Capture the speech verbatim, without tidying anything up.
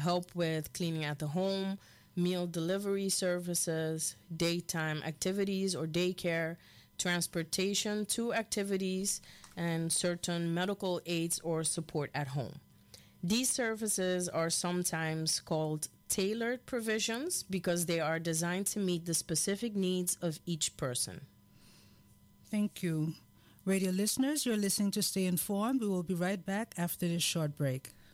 help with cleaning at the home, meal delivery services, daytime activities or daycare, transportation to activities, and certain medical aids or support at home. These services are sometimes called tailored provisions because they are designed to meet the specific needs of each person. Thank you. Radio listeners, you're listening to Stay Informed. We will be right back after this short break.